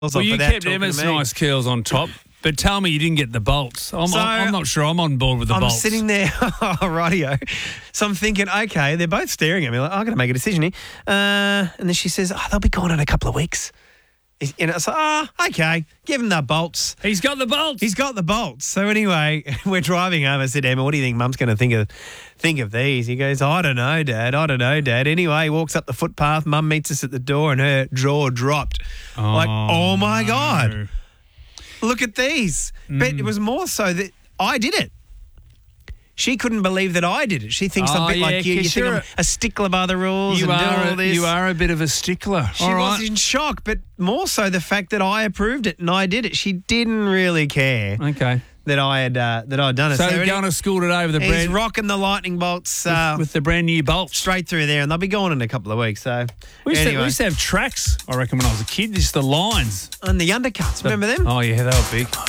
Well, you kept Emma's nice curls on top, but tell me you didn't get the bolts. I'm not sure I'm on board with the bolts. I'm sitting there, rightio. So I'm thinking, okay, they're both staring at me like, I've got to make a decision here. And then she says, they'll be gone in a couple of weeks. And it's like, okay, give him the bolts. He's got the bolts. So anyway, we're driving home. I said, Emma, what do you think Mum's going to think of these? He goes, I don't know, Dad. Anyway, he walks up the footpath. Mum meets us at the door and her jaw dropped. Oh my God. Look at these. But it was more so that I did it. She couldn't believe that I did it. She thinks I'm a bit like you. You think I'm a stickler by the rules and do all this. You are a bit of a stickler. She was in shock, but more so the fact that I approved it and I did it. She didn't really care. Okay. That I'd done it. So you're going to school today with he's rocking the lightning bolts with the brand new bolts straight through there, and they'll be gone in a couple of weeks. So we used to have tracks. I reckon when I was a kid, just the lines and the undercuts. Remember them? Oh yeah, they were big.